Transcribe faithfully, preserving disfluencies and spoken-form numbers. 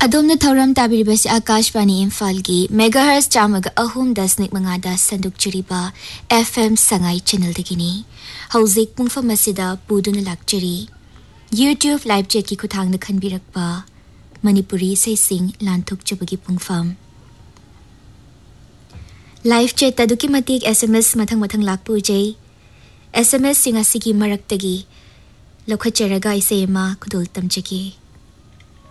अदोमने थौरम ताबिरिबस आकाशवाणी इम्फाल की megahertz चामग अहुम दशनिक मंगादा संदुकचरिबा FM Sangai channel दगिनी हौजिक पुंगफम असिदा पुदुन लाक्चरी YouTube live chat की खुथांगना खनबिरकपा Manipuri sensing लानथुकचबगी पुंगफम live chat तदुकी मतिक SMS मथंग मथंग लाकपुजै SMS सिंग असिगी मरक्तगी लखचरगा इसेमा खुदुल तमचगी